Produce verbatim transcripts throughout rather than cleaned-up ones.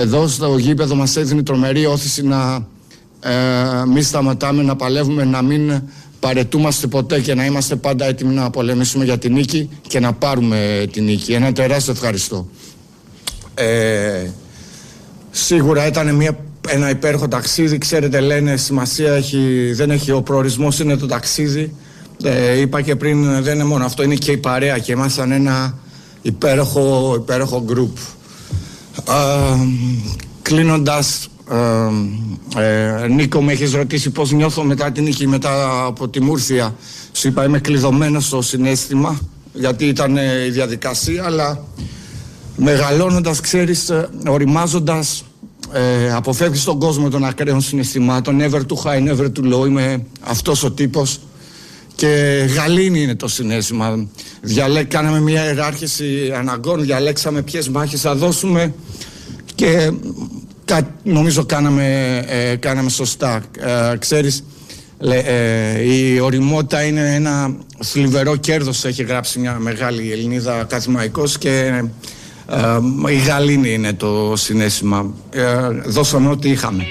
Εδώ στο γήπεδο μας έδινε τρομερή όθηση να ε, μην σταματάμε, να παλεύουμε, να μην παρετούμαστε ποτέ και να είμαστε πάντα έτοιμοι να πολεμήσουμε για την νίκη και να πάρουμε την νίκη. Ένα τεράστιο ευχαριστώ. Ε, σίγουρα ήταν μια, ένα υπέροχο ταξίδι. Ξέρετε, λένε σημασία έχει, δεν έχει ο προορισμός, είναι το ταξίδι. Ε, είπα και πριν, δεν είναι μόνο αυτό, είναι και η παρέα και ήμασταν ένα υπέροχο, υπέροχο γκρουπ. Ε, κλείνοντας, ε, ε, Νίκο, με έχεις ρωτήσει πώς νιώθω μετά την νίκη, μετά από τη Μούρθια. Σου είπα, είμαι κλειδωμένος στο συναίσθημα, γιατί ήταν ε, η διαδικασία, αλλά μεγαλώνοντας, ξέρεις, ε, οριμάζοντας, ε, αποφεύγεις τον κόσμο των ακραίων συναισθημάτων. Never too high, never too low. Είμαι αυτός ο τύπος. Και γαλήνη είναι το συναίσθημα. Διαλέ... Κάναμε μια ιεράρχηση αναγκών, διαλέξαμε ποιες μάχες θα δώσουμε και κα... νομίζω κάναμε, ε, κάναμε σωστά. Ε, ξέρεις, λέ, ε, η οριμότητα είναι ένα θλιβερό κέρδος, έχει γράψει μια μεγάλη Ελληνίδα ακαδημαϊκός, και ε, η γαλήνη είναι το συναίσθημα. Ε, δώσαμε ό,τι είχαμε.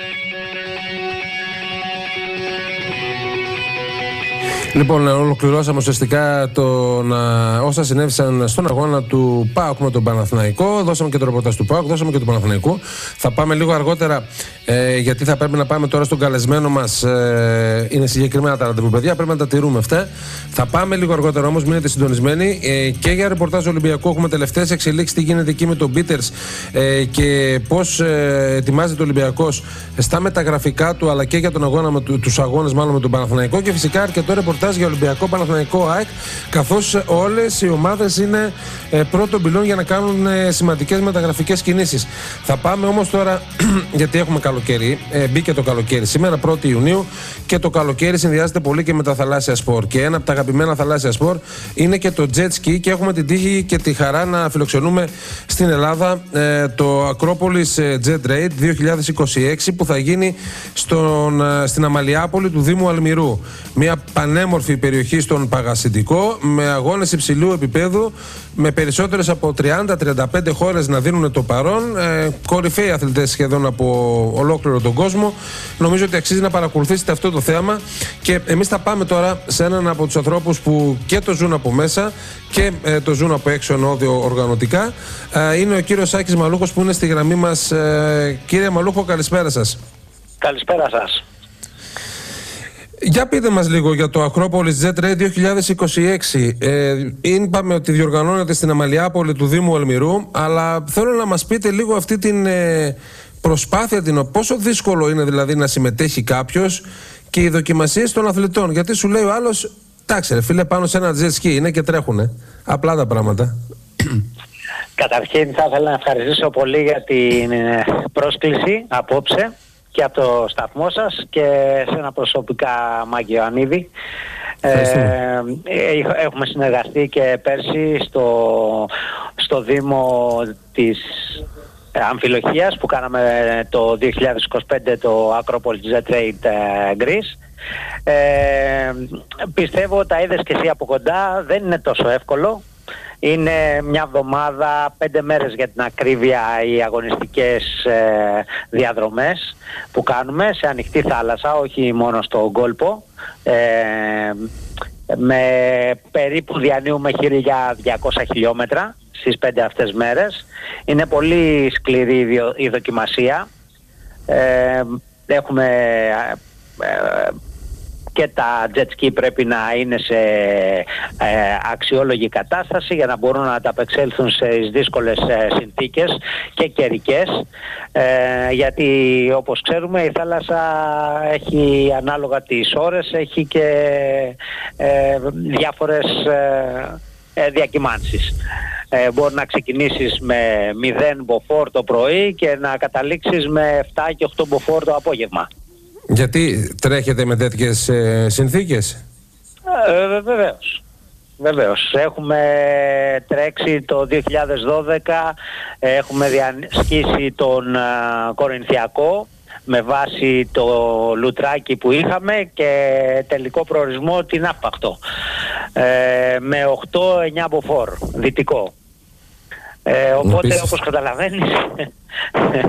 Λοιπόν, ολοκληρώσαμε ουσιαστικά τον, όσα συνέβησαν στον αγώνα του ΠΑΟΚ με τον Παναθηναϊκό. Δώσαμε και το ρεπορτάζ του ΠΑΟΚ, δώσαμε και του Παναθηναϊκού. Θα πάμε λίγο αργότερα, ε, γιατί θα πρέπει να πάμε τώρα στον καλεσμένο μας. Ε, είναι συγκεκριμένα τα ραντεβού, παιδιά, πρέπει να τα τηρούμε αυτά. Θα πάμε λίγο αργότερα όμως, μείνετε συντονισμένοι. Ε, και για ρεπορτάζ Ολυμπιακού έχουμε τελευταίες εξελίξεις, τι γίνεται εκεί με τον Πίτερς ε, και πώς ε, ετοιμάζεται ο Ολυμπιακός στα μεταγραφικά του, αλλά και για τον αγώνα, με, τους αγώνες μάλλον με τον Παναθηναϊκό. Και φυσικά αρκετό ρεπορτάζ για Ολυμπιακό, Παναθηναϊκό, ΑΕΚ, καθώς όλες οι ομάδες είναι ε, πρώτον πυλών για να κάνουν ε, σημαντικές μεταγραφικές κινήσεις. Θα πάμε όμως τώρα, γιατί έχουμε καλοκαίρι, ε, μπήκε το καλοκαίρι σήμερα, πρώτη Ιουνίου, και το καλοκαίρι συνδυάζεται πολύ και με τα θαλάσσια σπορ. Και ένα από τα αγαπημένα θαλάσσια σπορ είναι και το jet ski, και έχουμε την τύχη και τη χαρά να φιλοξενούμε στην Ελλάδα ε, το Acropolis Jet Raid δύο χιλιάδες είκοσι έξι, που θα γίνει στον, στην Αμαλιάπολη του Δήμου Αλμυρού. Μια πανέμορφη περιοχή στον Παγασιντικό, με αγώνες υψηλού επίπεδου, με περισσότερες από τριάντα με τριάντα πέντε χώρες να δίνουν το παρόν, ε, κορυφαίοι αθλητές σχεδόν από ολόκληρο τον κόσμο. Νομίζω ότι αξίζει να παρακολουθήσετε αυτό το θέαμα, και εμείς θα πάμε τώρα σε έναν από τους ανθρώπους που και το ζουν από μέσα και ε, το ζουν από έξω, εννοώ οργανωτικά. Ε, είναι ο κύριος Σάκης Μαλούχος, που είναι στη γραμμή μας. Ε, κύριε Μαλούχο, καλησπέρα σας. Καλησπέρα σας. Για πείτε μας λίγο για το Acropolis Jet Raid δύο χιλιάδες είκοσι έξι. Ε, είπαμε ότι διοργανώνεται στην Αμαλιάπολη του Δήμου Αλμυρού, αλλά θέλω να μας πείτε λίγο αυτή την ε, προσπάθεια, την, πόσο δύσκολο είναι δηλαδή να συμμετέχει κάποιος, και οι δοκιμασίες των αθλητών. Γιατί σου λέει ο άλλος, εντάξει ρε φίλε, πάνω σε ένα jet ski είναι και τρέχουνε. Απλά τα πράγματα. Καταρχήν θα ήθελα να ευχαριστήσω πολύ για την πρόσκληση απόψε, και από το σταθμό σας και σε ένα προσωπικά, Μάκη Ιωαννίδη. Ε, έχουμε συνεργαστεί και πέρσι στο, στο Δήμο της Αμφιλοχίας, που κάναμε το δύο χιλιάδες είκοσι πέντε το Acropolis Jet Raid Greece. Ε, πιστεύω, τα είδες και εσύ από κοντά, δεν είναι τόσο εύκολο. Είναι μια εβδομάδα, πέντε μέρες για την ακρίβεια, οι αγωνιστικές ε, διαδρομές που κάνουμε σε ανοιχτή θάλασσα, όχι μόνο στον κόλπο. Ε, με περίπου διανύουμε χίλια διακόσια χιλιόμετρα στις πέντε αυτές μέρες. Είναι πολύ σκληρή η δοκιμασία. Ε, έχουμε... Ε, και τα jet ski πρέπει να είναι σε ε, αξιόλογη κατάσταση για να μπορούν να ανταπεξέλθουν σε δύσκολες ε, συνθήκες και καιρικές, ε, γιατί όπως ξέρουμε η θάλασσα έχει, ανάλογα τις ώρες, έχει και ε, διάφορες ε, ε, διακυμάνσεις. Ε, μπορεί να ξεκινήσεις με μηδέν μποφόρ το πρωί και να καταλήξεις με επτά και οκτώ μποφόρ το απόγευμα. Γιατί τρέχετε με τέτοιες ε, συνθήκες? Ε, βεβαίως. Βεβαίως. Έχουμε τρέξει το δύο χιλιάδες δώδεκα, έχουμε διασκήσει τον uh, Κορινθιακό με βάση το λουτράκι που είχαμε και τελικό προορισμό την Αύπακτο. Ε, με οκτώ εννιά μποφόρ, δυτικό. Ε, οπότε, όπως καταλαβαίνεις,